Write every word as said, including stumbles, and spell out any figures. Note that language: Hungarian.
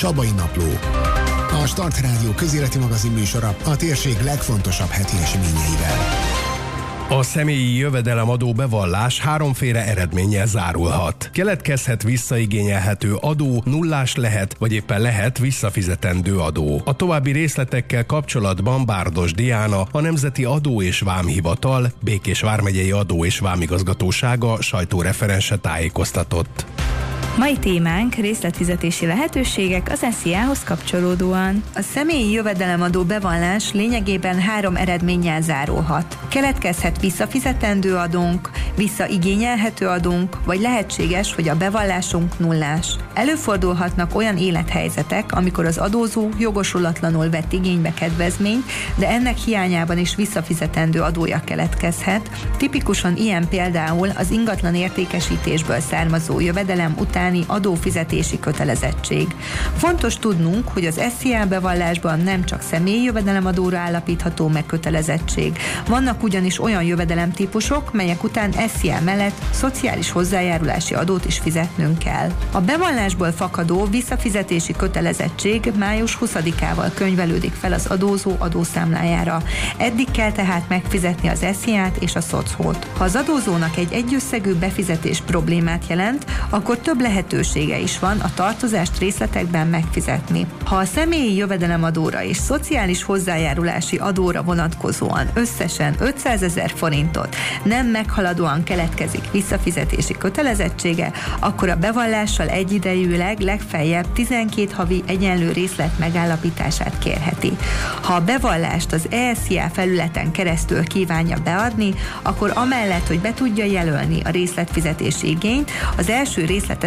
Csabai Napló. A Start Rádió közéleti magazin műsora a térség legfontosabb heti eseményeivel. A személyi jövedelemadó bevallás háromféle eredménnyel zárulhat. Keletkezhet visszaigényelhető adó, nullás lehet, vagy éppen lehet visszafizetendő adó. A további részletekkel kapcsolatban Bárdos Diana, a Nemzeti Adó és Vámhivatal, Békés vármegyei Adó és Vámigazgatósága sajtóreferense tájékoztatott. Mai témánk részletfizetési lehetőségek az es zé á-hoz kapcsolódóan. A személyi jövedelemadó bevallás lényegében három eredménnyel zárulhat. Keletkezhet visszafizetendő adónk, visszaigényelhető adónk, vagy lehetséges, hogy a bevallásunk nullás. Előfordulhatnak olyan élethelyzetek, amikor az adózó jogosulatlanul vett igénybe kedvezményt, de ennek hiányában is visszafizetendő adója keletkezhet. Tipikusan ilyen például az ingatlan értékesítésből származó jövedelem után adófizetési kötelezettség. Fontos tudnunk, hogy az es zé á bevallásban nem csak személyi jövedelemadóra állapítható meg kötelezettség. Vannak ugyanis olyan jövedelemtípusok, melyek után es zé á mellett szociális hozzájárulási adót is fizetnünk kell. A bevallásból fakadó visszafizetési kötelezettség május huszadikával könyvelődik fel az adózó adószámlájára. Eddig kell tehát megfizetni az es zé á-t és a szocót. Ha az adózónak egy egyösszegű befizetés problémát jelent, akkor több lehetősége is van a tartozást részletekben megfizetni. Ha a személyi jövedelemadóra és szociális hozzájárulási adóra vonatkozóan összesen ötszázezer forintot nem meghaladóan keletkezik visszafizetési kötelezettsége, akkor a bevallással egyidejűleg legfeljebb tizenkét havi egyenlő részlet megállapítását kérheti. Ha a bevallást az e es zé á felületen keresztül kívánja beadni, akkor amellett, hogy be tudja jelölni a részletfizetési igényt, az első részletet